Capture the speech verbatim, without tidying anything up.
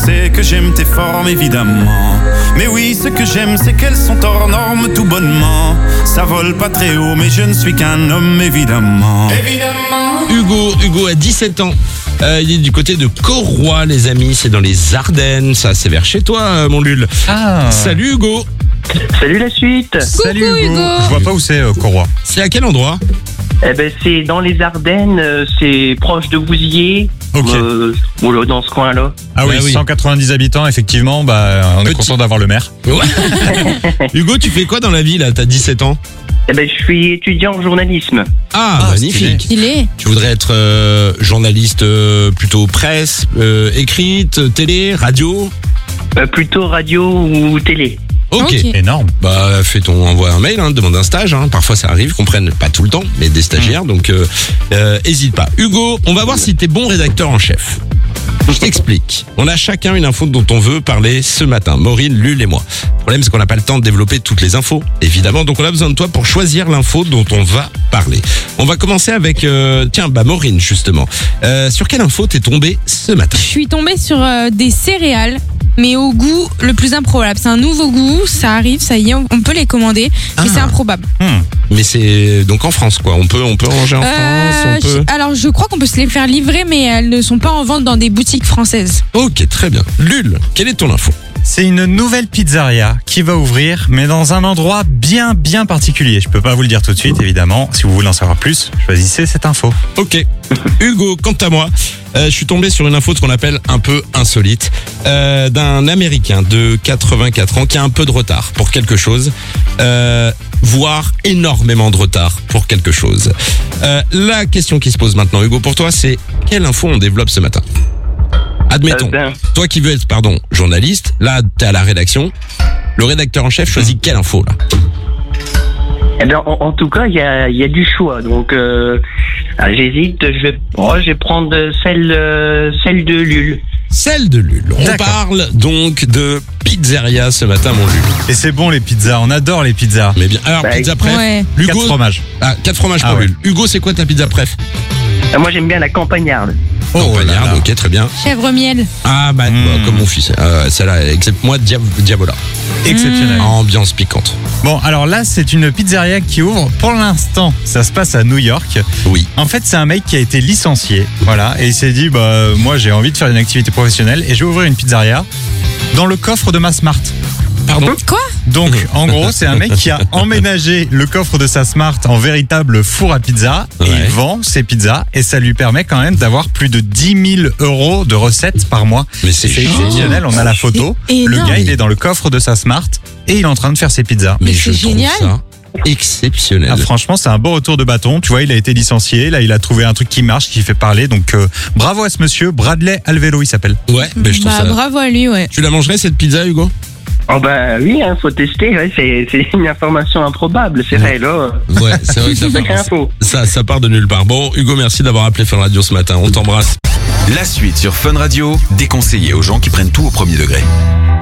sais que j'aime tes formes évidemment. Mais oui, ce que j'aime c'est qu'elles sont hors normes tout bonnement. Ça vole pas très haut mais je ne suis qu'un homme évidemment. Évidemment. Hugo, Hugo a dix-sept ans. Euh, il est du côté de Corroy, les amis. C'est dans les Ardennes. Ça, c'est vers chez toi, euh, mon Lul. Ah. Salut Hugo. Salut la suite. Salut Hugo. Hugo. Je vois pas où c'est, euh, Corroy. C'est à quel endroit? Eh ben c'est dans les Ardennes, euh, c'est proche de Vouziers. Ok. Euh, voilà, dans ce coin-là. Ah oui, Ah oui. cent quatre-vingt-dix habitants, effectivement, bah, on est Petit. content d'avoir le maire. Ouais. Hugo, tu fais quoi dans la vie là? T'as dix-sept ans. Eh ben je suis étudiant en journalisme. Ah, Ah, magnifique. Il est. Tu voudrais être euh, journaliste euh, plutôt presse, euh, écrite, télé, radio? Euh, plutôt radio ou télé. Ok. Ok. Énorme. Bah, fais ton envoie un mail, hein, demande un stage. Hein. Parfois, ça arrive qu'on prenne pas tout le temps, mais des stagiaires. Donc, euh, euh, hésite pas. Hugo, on va voir si t'es bon rédacteur en chef. Je t'explique. On a chacun une info dont on veut parler ce matin. Maureen, Lul et moi. Le problème, c'est qu'on n'a pas le temps de développer toutes les infos, évidemment. Donc, on a besoin de toi pour choisir l'info dont on va parler. On va commencer avec, euh, tiens, bah Maureen, justement. Euh, sur quelle info t'es tombée ce matin? Je suis tombée sur euh, des céréales, mais au goût le plus improbable. C'est un nouveau goût, ça arrive, ça y est, on on peut les commander, Ah. mais c'est improbable. Hmm. Mais c'est donc en France, quoi. On peut, on peut en manger en Euh, France. On peut... je- alors, je crois qu'on peut se les faire livrer, mais elles ne sont pas en vente dans des boutiques françaises. Ok, très bien. Lul, quelle est ton info? C'est une nouvelle pizzeria qui va ouvrir, mais dans un endroit bien, bien particulier. Je peux pas vous le dire tout de suite, évidemment. Si vous voulez en savoir plus, choisissez cette info. Ok. Hugo, quant à moi, euh, je suis tombé sur une info de ce qu'on appelle un peu insolite, euh, d'un Américain de quatre-vingt-quatre ans qui a un peu de retard pour quelque chose, euh, voire énormément de retard pour quelque chose. Euh, la question qui se pose maintenant, Hugo, pour toi, c'est quelle info on développe ce matin? Admettons, Euh, ben, toi qui veux être, pardon, journaliste, là, t'es à la rédaction, le rédacteur en chef choisit quelle info, là? eh ben, en, en tout cas, il y a, il y a du choix. Donc, euh, ah, j'hésite. Je vais, oh, je vais prendre celle, euh, celle de Lul. Celle de Lul. On D'accord. parle donc de pizzeria ce matin, mon Lul. Et c'est bon les pizzas, on adore les pizzas. Mais bien, alors, Bah, pizza préf. Ouais. Hugo, Quatre fromages. Ah, quatre fromages pour Ah ouais. Lul. Hugo, c'est quoi ta pizza préf? Euh, moi, j'aime bien la campagnarde. Oh Campagnarde, là là. ok, très bien. Chèvre miel. Ah, bah, Mm. bah, comme mon fils. Euh, celle-là, excepte moi, Dia- Diavola. Exceptionnel. Ambiance piquante. Bon, alors là, c'est une pizzeria qui ouvre. Pour l'instant, ça se passe à New York. Oui. En fait, c'est un mec qui a été licencié, voilà, et il s'est dit, bah, moi, j'ai envie de faire une activité professionnelle et je vais ouvrir une pizzeria dans le coffre de ma Smart. Pardon? Quoi? Donc, en gros, c'est un mec qui a emménagé le coffre de sa Smart en véritable four à pizza et Ouais. il vend ses pizzas et ça lui permet quand même d'avoir plus de dix mille euros de recettes par mois. Mais c'est C'est génial. exceptionnel, on a la photo. C'est Le énorme. gars, il est dans le coffre de sa Smart et il est en train de faire ses pizzas. Mais Mais je c'est trouve génial. ça exceptionnel. Ah, franchement, c'est un beau retour de bâton. Tu vois, il a été licencié. Là, il a trouvé un truc qui marche, qui fait parler. Donc, euh, bravo à ce monsieur. Bradley Alvelo, il s'appelle. Ouais, mais je trouve Bah, ça. bravo à lui, ouais. Tu la mangerais cette pizza, Hugo? Oh bah oui, hein, faut tester. Ouais, c'est, c'est une information improbable. C'est vrai, là. Ouais, c'est vrai que ça Sacrée part, info. ça, ça part de nulle part. Bon, Hugo, merci d'avoir appelé Fun Radio ce matin. On t'embrasse. La suite sur Fun Radio, déconseillé aux gens qui prennent tout au premier degré.